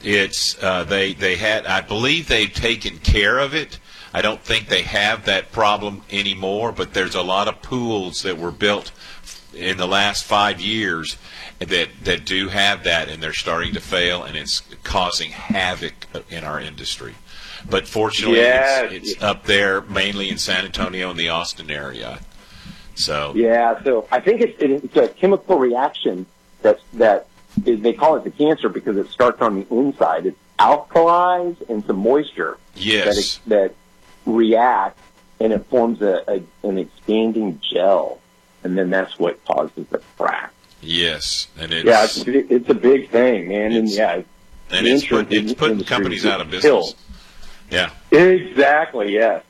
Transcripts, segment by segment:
It's they had, I believe they've taken care of it. I don't think they have that problem anymore, but there's a lot of pools that were built in the last 5 years that do have that, and they're starting to fail, and it's causing havoc in our industry. But fortunately, it's up there mainly in San Antonio and the Austin area. So I think it's a chemical reaction they call it the cancer because it starts on the inside. It's alkalis and some moisture that react, and it forms an expanding gel, and then that's what causes the crack. Yes, and it's a big thing, man, it's putting companies out of business. Yeah, exactly. Yes.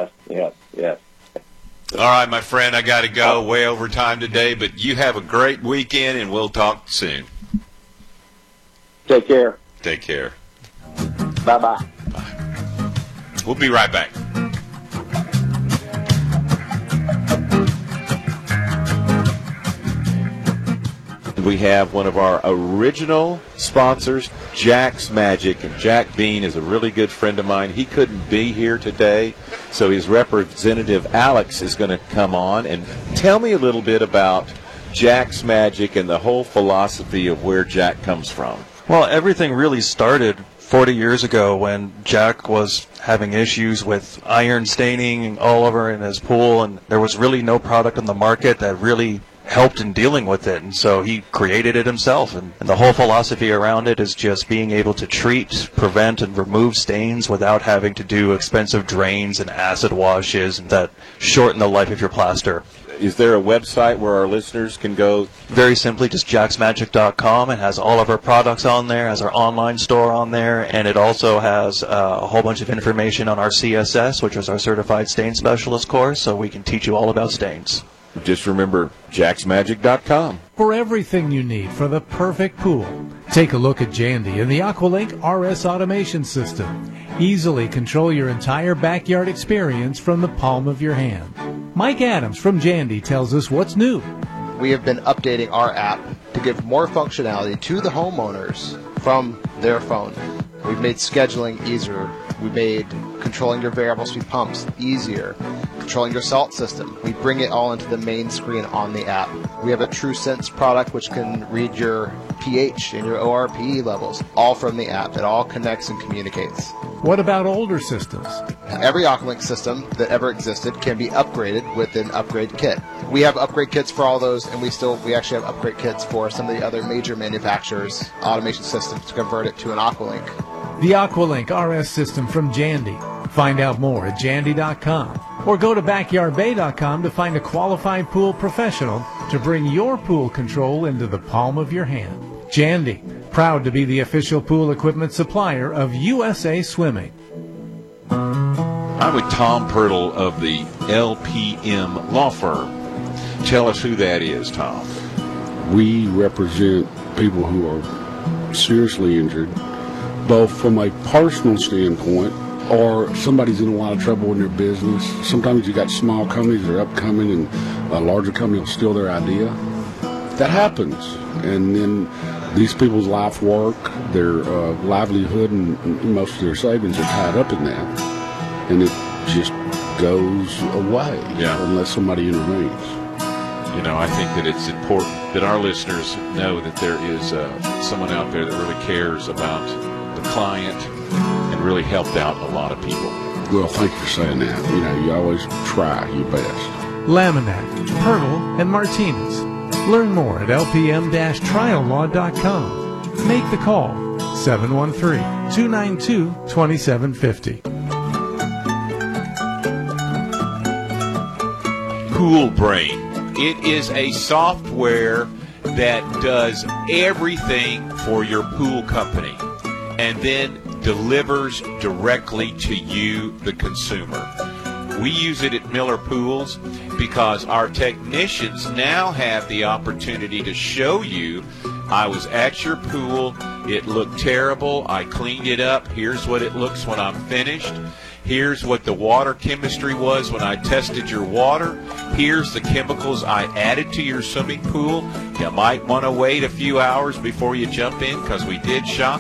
All right, my friend, I got to go way over time today, but you have a great weekend, and we'll talk soon. Take care. Take care. Bye-bye. Bye. We'll be right back. We have one of our original sponsors, Jack's Magic, and Jack Bean is a really good friend of mine. He couldn't be here today, so his representative, Alex, is going to come on and tell me a little bit about Jack's Magic and the whole philosophy of where Jack comes from. Well, everything really started 40 years ago when Jack was having issues with iron staining all over in his pool, and there was really no product on the market that really helped in dealing with it, and so he created it himself, and the whole philosophy around it is just being able to treat, prevent, and remove stains without having to do expensive drains and acid washes that shorten the life of your plaster. Is there a website where our listeners can go? Very simply, just jacksmagic.com. It has all of our products on there, has our online store on there, and it also has a whole bunch of information on our CSS, which is our Certified Stain Specialist course, so we can teach you all about stains. Just remember, jacksmagic.com. For everything you need for the perfect pool, take a look at Jandy and the Aqualink RS automation system. Easily control your entire backyard experience from the palm of your hand. Mike Adams from Jandy tells us what's new. We have been updating our app to give more functionality to the homeowners from their phone. We've made scheduling easier. We made controlling your variable speed pumps easier. Controlling your salt system. We bring it all into the main screen on the app. We have a TrueSense product which can read your pH and your ORPE levels, all from the app. It all connects and communicates. What about older systems? Every Aqualink system that ever existed can be upgraded with an upgrade kit. We have upgrade kits for all those, and we actually have upgrade kits for some of the other major manufacturers' automation systems to convert it to an Aqualink. The Aqualink RS system from Jandy. Find out more at jandy.com or go to backyardbay.com to find a qualified pool professional to bring your pool control into the palm of your hand. Jandy, proud to be the official pool equipment supplier of USA Swimming. I'm with Tom Pirtle of the LPM Law Firm. Tell us who that is, Tom. We represent people who are seriously injured, both from a personal standpoint or somebody's in a lot of trouble in their business. Sometimes you got small companies that are upcoming and a larger company will steal their idea. That happens. And then these people's life work, their livelihood, and most of their savings are tied up in that. And it just goes away unless somebody intervenes. You know, I think that it's important that our listeners know that there is someone out there that really cares about the client and really helped out a lot of people. Well, thank you for saying that. You know, you always try your best. Laminac, Pirtle, and Martinez. Learn more at lpm-triallaw.com. Make the call, 713-292-2750. Pool Brain. It is a software that does everything for your pool company and then delivers directly to you, the consumer. We use it at Miller Pools because our technicians now have the opportunity to show you, I was at your pool, it looked terrible, I cleaned it up, here's what it looks when I'm finished. Here's what the water chemistry was when I tested your water. Here's the chemicals I added to your swimming pool. You might want to wait a few hours before you jump in because we did shop